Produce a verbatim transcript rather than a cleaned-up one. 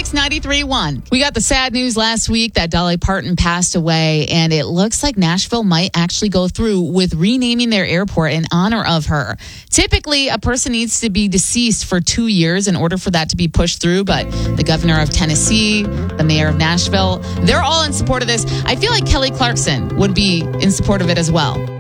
Mix ninety-three point one. We got the sad news last week that Dolly Parton passed away, and it looks like Nashville might actually go through with renaming their airport in honor of her. Typically, a person needs to be deceased for two years in order for that to be pushed through, but the governor of Tennessee, the mayor of Nashville, they're all in support of this. I feel like Kelly Clarkson would be in support of it as well.